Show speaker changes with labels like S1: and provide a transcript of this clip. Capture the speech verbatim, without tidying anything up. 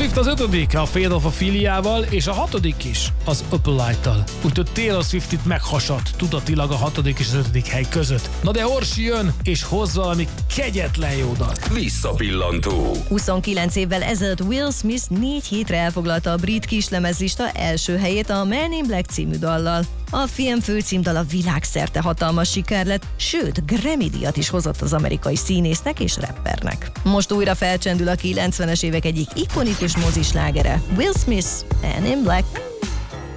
S1: Swift az ötödik a Fade of a Filiával, és a hatodik is az Opalite-tal. Úgyhogy Taylor Swift itt meghasadt tudatilag a hatodik és az ötödik hely között. Na de Orsi jön, és hoz valami kegyetlen jó dalt.
S2: Visszapillantó.
S3: huszonkilenc évvel ezelőtt Will Smith négy hétre elfoglalta a brit kislemezlista első helyét a Man in Black című dallal. A film főcímdala világszerte hatalmas siker lett, sőt, Grammy-díjat is hozott az amerikai színésznek és rappernek. Most újra felcsendül a kilencvenes évek egyik ikonikus mozislágere, Will Smith, Man in Black.